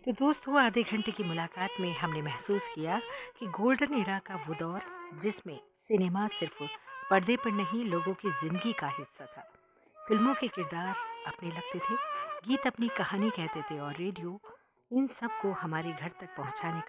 तो दोस्तों, आधे घंटे की मुलाकात में हमने महसूस किया कि गोल्डन एरा का वो दौर जिसमें सिनेमा सिर्फ पर्दे पर नहीं, लोगों की जिंदगी का हिस्सा था। फिल्मों के किरदार अपने लगते थे, गीत अपनी कहानी कहते थे और रेडियो इन सब को हमारे घर तक पहुंचाने